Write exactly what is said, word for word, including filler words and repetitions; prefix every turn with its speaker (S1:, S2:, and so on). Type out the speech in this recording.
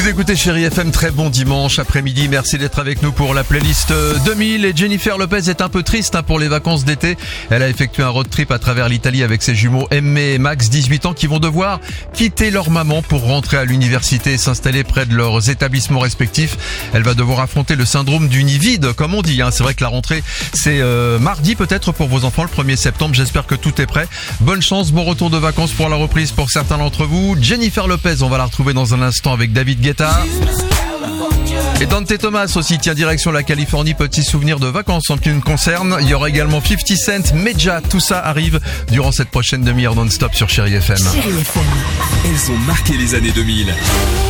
S1: Vous écoutez Chérie F M, très bon dimanche après-midi. Merci d'être avec nous pour la playlist deux mille. Et Jennifer Lopez est un peu triste hein, pour les vacances d'été. Elle a effectué un road trip à travers l'Italie avec ses jumeaux Aimé et Max, dix-huit ans, qui vont devoir quitter leur maman pour rentrer à l'université et s'installer près de leurs établissements respectifs. Elle va devoir affronter le syndrome du nid vide, comme on dit. Hein. C'est vrai que la rentrée, c'est euh, mardi peut-être pour vos enfants, le premier septembre. J'espère que tout est prêt. Bonne chance, bon retour de vacances pour la reprise pour certains d'entre vous. Jennifer Lopez, on va la retrouver dans un instant avec David Guetta. Et Dante Thomas aussi tient direction la Californie, petit souvenir de vacances en ce qui nous concerne. Il y aura également fifty Cent, Meja, tout ça arrive durant cette prochaine demi-heure non-stop sur Chérie F M.
S2: Chérie F M.
S3: Elles ont marqué les années deux mille.